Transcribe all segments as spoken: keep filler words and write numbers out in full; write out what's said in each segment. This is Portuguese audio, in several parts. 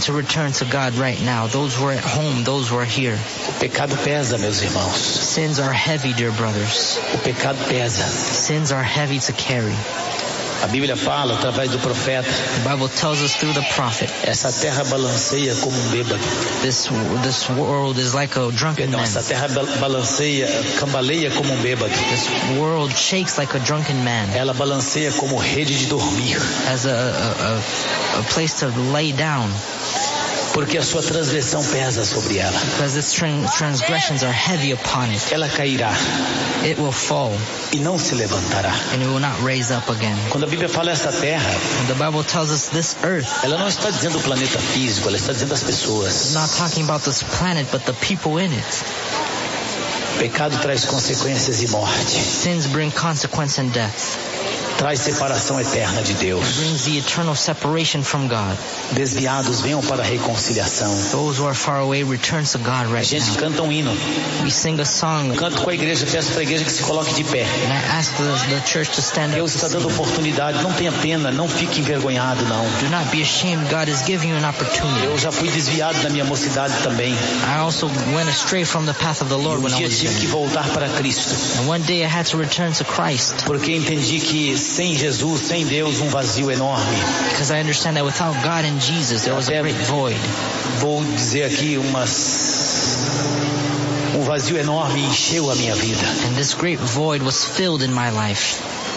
want to return to God right now. Those who are at home, those who are here. O pecado pesa, meus irmãos. Sins are heavy, dear brothers. O pecado pesa. Sins are heavy to carry. A Bíblia fala através do profeta. The Bible tells us through the prophet. Essa terra balanceia como um bêbado. This this world is like a drunken Perdão, man. essa terra balanceia, cambaleia como um bêbado. This world shakes like a drunken man. Ela balanceia como rede de dormir. As a a, a, a place to lay down. Porque a sua transgressão pesa sobre ela. Because its transgressions are heavy upon it. Ela cairá. It will fall. E não se levantará. And it will not raise up again. Quando a Bíblia fala essa terra, when the Bible tells us this earth, ela não está dizendo o planeta físico, ela está dizendo as pessoas. It's not talking about this planet, but the people in it. Pecado traz consequências e morte. Sins bring consequence and death. Traz separação eterna de Deus. It brings the eternal separation from God. Desviados venham para a reconciliação. Those who are far away return to God right now. A gente now. canta um hino. We sing a song. Canto com a igreja, peço para a igreja que se coloque de pé. And I ask the, the church to stand Deus up. está dando oportunidade, não tenha pena, não fique envergonhado, não. Do not be ashamed. God is giving you an opportunity. Eu já fui desviado na minha mocidade também. I also went astray from the path of the Lord um when I dia was tive young. que voltar para Cristo. And one day I had to return to Christ. Porque entendi que sem Jesus, sem Deus, um vazio enorme. Because I understand that without God and Jesus, there was a great void. Vou dizer aqui umas um vazio enorme encheu a minha vida. And this great void was filled in my life.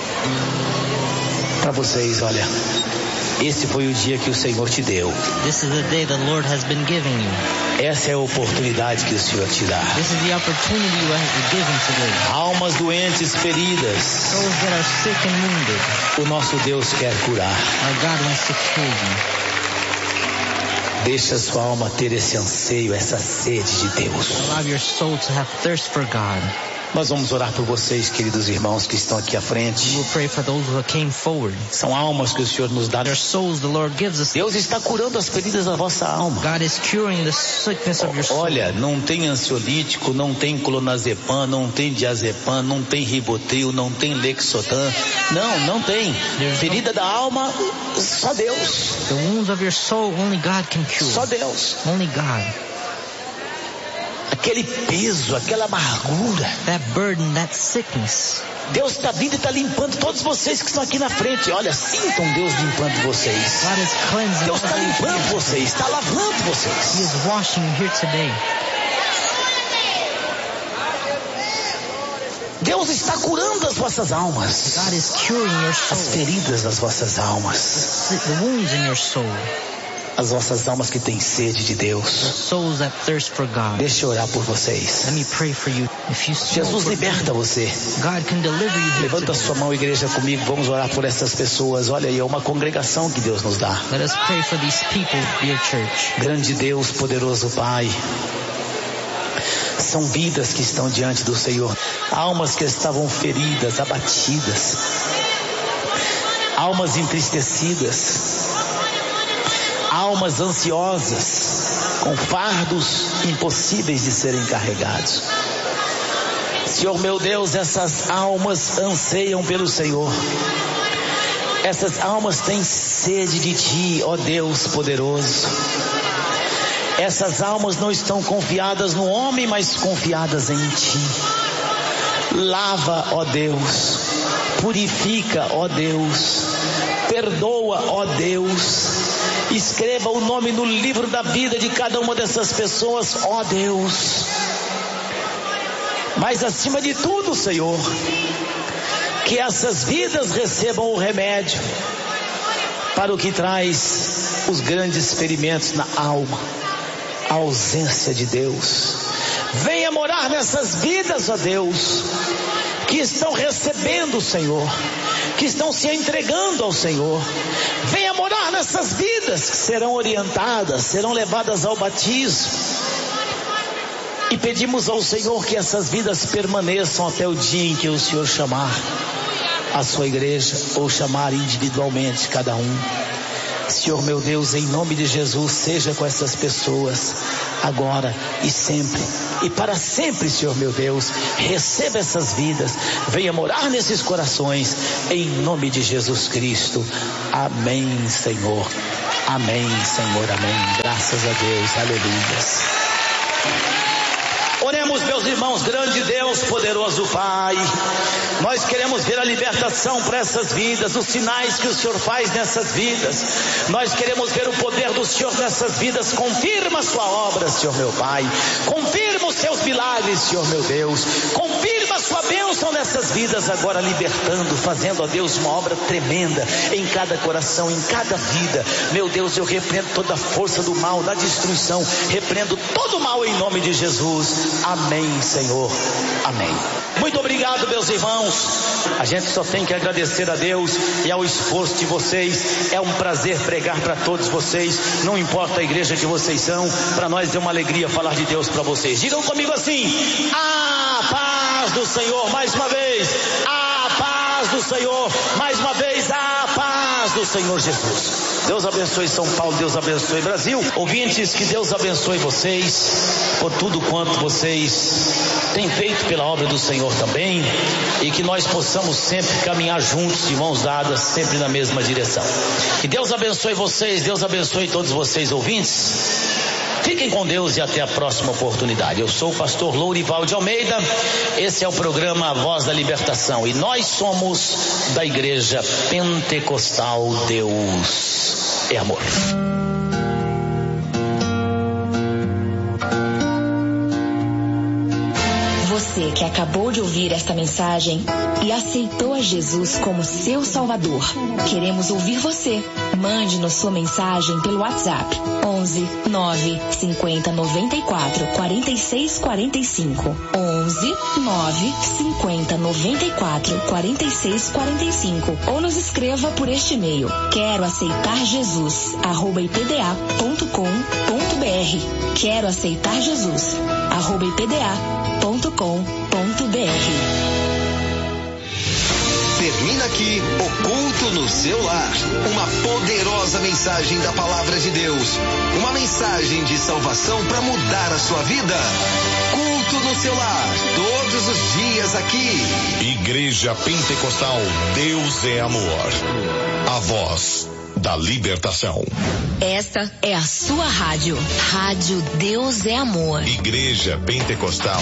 Para vocês, olha, esse foi o dia que o Senhor te deu. This is the day the Lord has been giving you. Essa é a oportunidade que o Senhor te dá. This is the opportunity you are given today. Almas doentes, feridas. Those that are sick and wounded. O nosso Deus quer curar. Our God wants to cure you. Deixa sua alma ter esse anseio, essa sede de Deus. Allow your soul to have thirst for God. Nós vamos orar por vocês, queridos irmãos que estão aqui à frente. We will pray for those who came forward. São almas que o Senhor nos dá. Their souls the Lord gives us. Deus está curando as feridas da vossa alma. God is curing the sickness of your soul. Olha, não tem ansiolítico, não tem clonazepam, não tem diazepam, não tem ribotril, não tem lexotan. Não, não tem. There's Ferida no... da alma, só Deus. The wounds of your soul, only God can cure. Só Deus. Only God. Aquele peso, aquela amargura. That burden, that sickness. Deus está vindo e está limpando todos vocês que estão aqui na frente. Olha, sintam Deus limpando vocês. God is cleansing. Deus está limpando vocês, está lavando vocês. He is washing you here today. Deus está curando as vossas almas. God is curing your soul. As feridas das vossas almas. The, the wounds in your soul. As vossas almas que têm sede de Deus. The souls that thirst for God. Deixa eu orar por vocês. Let me pray for you. If you Jesus liberta você. God can deliver you. Levanta a sua mão, igreja, comigo. Vamos orar por essas pessoas. Olha aí, é uma congregação que Deus nos dá. Let us pray for these people, dear church. Grande Deus, poderoso Pai. São vidas que estão diante do Senhor. Almas que estavam feridas, abatidas. Almas entristecidas. Almas ansiosas, com fardos impossíveis de serem carregados. Senhor meu Deus, essas almas anseiam pelo Senhor. Essas almas têm sede de Ti, ó Deus poderoso. Essas almas não estão confiadas no homem, mas confiadas em Ti. Lava, ó Deus. Purifica, ó Deus. Perdoa, ó Deus. Escreva o nome no livro da vida de cada uma dessas pessoas, ó Deus. Mas acima de tudo, Senhor, que essas vidas recebam o remédio para o que traz os grandes ferimentos na alma, a ausência de Deus. Venha morar nessas vidas, ó Deus, que estão recebendo o Senhor, que estão se entregando ao Senhor. Venha morar nessas vidas que serão orientadas, serão levadas ao batismo. E pedimos ao Senhor que essas vidas permaneçam até o dia em que o Senhor chamar a sua igreja, ou chamar individualmente cada um. Senhor meu Deus, em nome de Jesus, seja com essas pessoas, agora e sempre, e para sempre, Senhor meu Deus. Receba essas vidas, venha morar nesses corações, em nome de Jesus Cristo. Amém, Senhor. Amém, Senhor, amém. Graças a Deus, aleluias. Oremos, meus irmãos. Grande Deus, poderoso Pai, nós queremos ver a libertação para essas vidas, os sinais que o Senhor faz nessas vidas. Nós queremos ver o poder do Senhor nessas vidas. Confirma a sua obra, Senhor meu Pai. Confirma os seus milagres, Senhor meu Deus. Confirma a sua bênção nessas vidas agora, libertando, fazendo, ó Deus, uma obra tremenda em cada coração, em cada vida. Meu Deus, eu repreendo toda a força do mal, da destruição. Repreendo todo o mal em nome de Jesus. Amém, Senhor, amém. Muito obrigado, meus irmãos. A gente só tem que agradecer a Deus e ao esforço de vocês. É um prazer pregar para todos vocês, não importa a igreja que vocês são. Para nós é uma alegria falar de Deus para vocês. Digam comigo assim: a paz do Senhor. Mais uma vez, a paz do Senhor. Mais uma vez, a paz do Senhor Jesus. Deus abençoe São Paulo, Deus abençoe Brasil. Ouvintes, que Deus abençoe vocês por tudo quanto vocês têm feito pela obra do Senhor também, e que nós possamos sempre caminhar juntos, de mãos dadas, sempre na mesma direção. Que Deus abençoe vocês, Deus abençoe todos vocês, ouvintes. Fiquem com Deus e até a próxima oportunidade. Eu sou o pastor Lourival de Almeida. Esse é o programa A Voz da Libertação, e nós somos da Igreja Pentecostal Deus é Amor. Você que acabou de ouvir esta mensagem e aceitou a Jesus como seu Salvador, queremos ouvir você. Mande-nos sua mensagem pelo WhatsApp onze nove cinquenta noventa e quatro quarenta e seis quarenta e cinco. onze nove cinquenta noventa e quatro quarenta e seis quarenta e cinco. Ou nos escreva por este e-mail: quero aceitar Jesus arroba ipda ponto com ponto br. Quero aceitar Jesus arroba ipda ponto com ponto br. Termina aqui o Culto no Seu Lar. Uma poderosa mensagem da Palavra de Deus. Uma mensagem de salvação para mudar a sua vida. Culto no Seu Lar, todos os dias aqui. Igreja Pentecostal Deus é Amor. A voz da libertação. Esta é a sua rádio. Rádio Deus é Amor. Igreja Pentecostal